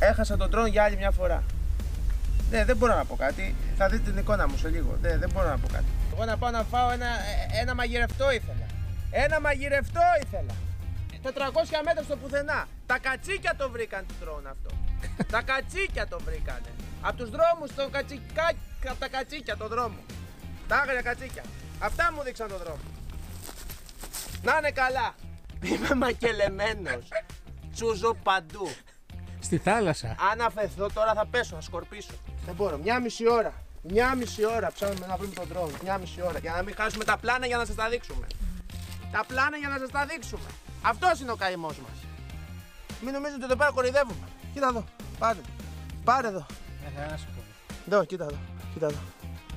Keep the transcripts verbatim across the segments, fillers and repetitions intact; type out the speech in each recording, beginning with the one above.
Έχασα τον drone για άλλη μια φορά. Ναι, δεν μπορώ να πω κάτι. Θα δείτε την εικόνα μου σε λίγο. Ναι, δεν μπορώ να πω κάτι. Εγώ να πάω να φάω ένα, ένα μαγειρευτό ήθελα. Ένα μαγειρευτό ήθελα. τετρακόσια μέτρα στο πουθενά. Τα κατσίκια το βρήκαν το drone αυτό. Τα κατσίκια το βρήκανε. Από τους δρόμους, το κατσικά... από τα κατσίκια το δρόμο. Τα άγρια κατσίκια. Αυτά μου δείξαν το δρόμο. Να είναι καλά. Είμαι μακελεμένος. Τσούζω παντού. Στη θάλασσα. Αν αφαιθώ τώρα θα πέσω, θα σκορπίσω. Δεν μπορώ. Μια μισή ώρα. Μια μισή ώρα ψάχνουμε να βρούμε τον drone. Μια μισή ώρα. Για να μην χάσουμε τα πλάνα για να σας τα δείξουμε. Τα πλάνα για να σας τα δείξουμε. Αυτός είναι ο καημός μας. Μην νομίζετε ότι εδώ πέρα κοροϊδεύουμε. Κοίτα εδώ. Πάρε. Πάρε εδώ. Εδώ, κοίτα εδώ. Κοίτα εδώ.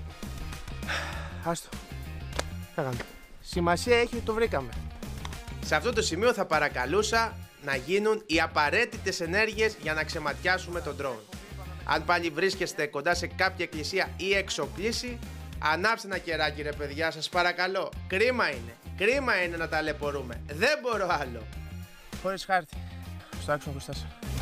Άστο. Έγαμε. Σημασία έχει ότι το βρήκαμε. Σε αυτό το σημείο θα παρακαλούσα να γίνουν οι απαραίτητες ενέργειες για να ξεματιάσουμε τον drone. Αν πάλι βρίσκεστε κοντά σε κάποια εκκλησία ή εξοκλήση, ανάψτε ένα κεράκι ρε παιδιά, σας παρακαλώ. Κρίμα είναι. Κρίμα είναι να ταλαιπωρούμε. Δεν μπορώ άλλο. Χωρίς χάρτη. Στο άξιο Χριστάς.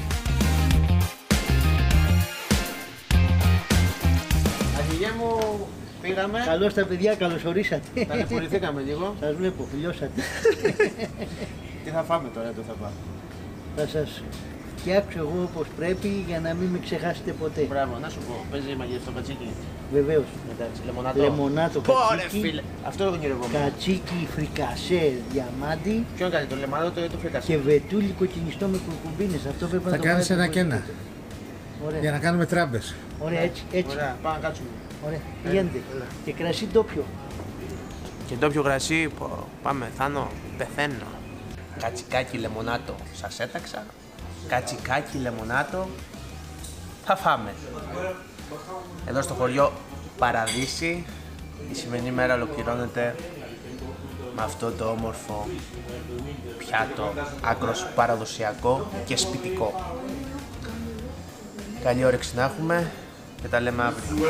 Αγγελιέ μου, πήγαμε. Καλώς τα παιδιά, καλώς ορίσατε. Ταλαιπωρηθήκαμε λίγο. Σας βλέπω, φιλιώσατε. Τι θα φάμε τώρα, το θα πάμε. Θα σας φτιάξω εγώ όπως πρέπει για να μην με ξεχάσετε ποτέ. Μπράβο, να σου πω, παίζει μαγειρευτό κατσίκι. Βεβαίως. Εντάξει, λεμονάτο. Λεμονάτο Πόρε κατσίκι. φίλε, αυτό είναι ονειρευόμενο. Κατσίκι φρικασέ διαμάντι. Ποιο είναι καλύτερο, το λεμονάτο ή το φρικασέ? Και βετούλικο κινιστό με κουρκουμπίνες. Αυτό πρέπει Θα να το κάνεις πάρετε ένα και ένα. οπωσδήποτε. Ωραία. Για να κάνουμε τράμπες. Ωραία, έτσι, έτσι. Ωραία, πάμε να κάτσουμε. Ωραία, πηγαίνετε. Και κρασί ντόπιο. Και ντόπιο κρασί, πω, πάμε, Θάνο, πεθαίνω. Κατσικάκι λεμονάτο, σας έταξα. Κατσικάκι λεμονάτο, θα φάμε. Εδώ στο χωριό Παραδείσι, η σημερινή μέρα ολοκληρώνεται με αυτό το όμορφο πιάτο, άκρος παραδοσιακό και σπιτικό. Καλή όρεξη να έχουμε και τα λέμε αύριο.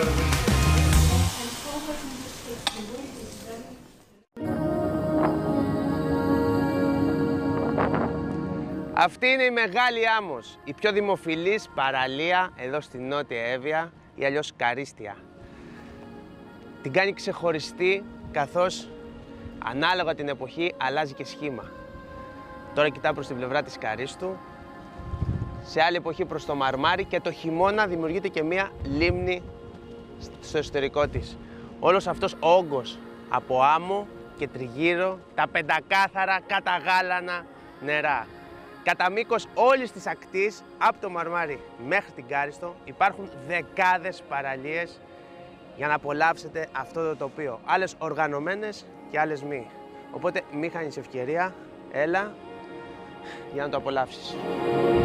Αυτή είναι η Μεγάλη Άμμος, η πιο δημοφιλής παραλία εδώ στη Νότια Εύβοια ή αλλιώς Καρίστια. Την κάνει ξεχωριστή καθώς ανάλογα την εποχή αλλάζει και σχήμα. Τώρα κοιτά προς την πλευρά της Καρίστου, σε άλλη εποχή προς το Μαρμάρι και το χειμώνα δημιουργείται και μία λίμνη στο εσωτερικό της. Όλος αυτός ο όγκος από άμμο και τριγύρω τα πεντακάθαρα καταγάλανα νερά. Κατά μήκος όλης της ακτής, από το Μαρμάρι μέχρι την Κάριστο, υπάρχουν δεκάδες παραλίες για να απολαύσετε αυτό το τοπίο. Άλλες οργανωμένες και άλλες μη. Οπότε μη χάνεις ευκαιρία, έλα για να το απολαύσεις.